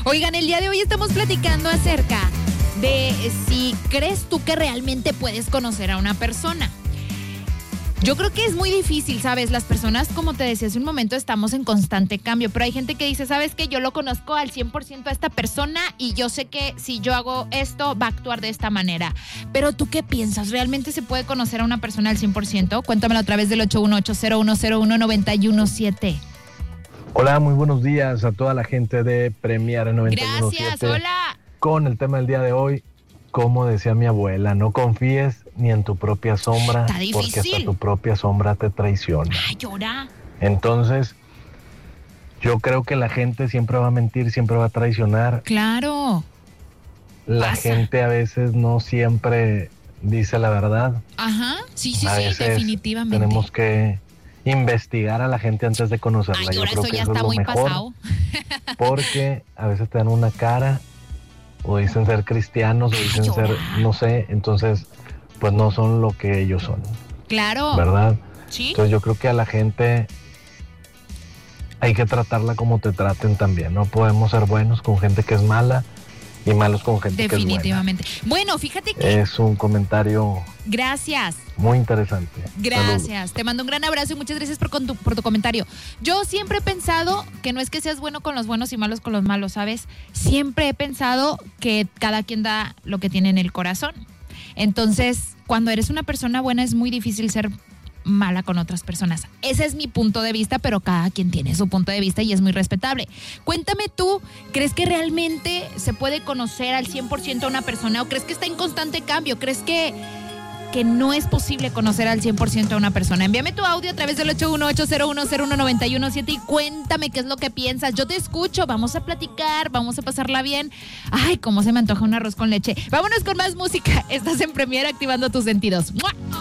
Oigan, el día de hoy estamos platicando acerca de si crees tú que realmente puedes conocer a una persona. Yo creo que es muy difícil, ¿sabes? Las personas, como te decía hace un momento, estamos en constante cambio, pero hay gente que dice, ¿sabes qué? Yo lo conozco al 100% a esta persona y yo sé que si yo hago esto, va a actuar de esta manera. Pero ¿tú qué piensas? ¿Realmente se puede conocer a una persona al 100%? Cuéntamelo a través del 818-0101-917. Hola, muy buenos días a toda la gente de Premier 91.7. Gracias, hola. Con el tema del día de hoy, como decía mi abuela, no confíes ni en tu propia sombra, Está difícil. porque hasta tu propia sombra te traiciona. Ay, llora. Entonces, yo creo que la gente siempre va a mentir, siempre va a traicionar. Claro. La Pasa. gente a veces no siempre dice la verdad. Ajá, sí, A veces definitivamente. tenemos que investigar a la gente antes de conocerla. Ay, Yo ahora creo eso que ya eso es está lo muy mejor, pasado. porque a veces te dan una cara o dicen ser cristianos o dicen llora. ser, no sé, entonces pues no son lo que ellos son, Claro. ¿verdad? Sí. Entonces yo creo que a la gente hay que tratarla como te traten también. No podemos ser buenos con gente que es mala y malos con gente que es buena. Definitivamente. Bueno, fíjate que... Es un comentario Gracias. muy interesante. Gracias. Saludos. Te mando un gran abrazo y muchas gracias por tu comentario. Yo siempre he pensado que no es que seas bueno con los buenos y malos con los malos, ¿sabes? Siempre he pensado que cada quien da lo que tiene en el corazón. Entonces, cuando eres una persona buena es muy difícil ser mala con otras personas. Ese es mi punto de vista, pero cada quien tiene su punto de vista y es muy respetable. Cuéntame tú, ¿crees que realmente se puede conocer al 100% a una persona o crees que está en constante cambio? ¿Crees que no es posible conocer al 100% a una persona? Envíame tu audio a través del 818-0101-917 y cuéntame qué es lo que piensas. Yo te escucho, vamos a platicar, vamos a pasarla bien. Ay, cómo se me antoja un arroz con leche. Vámonos con más música. Estás en Premier activando tus sentidos. ¡Mua!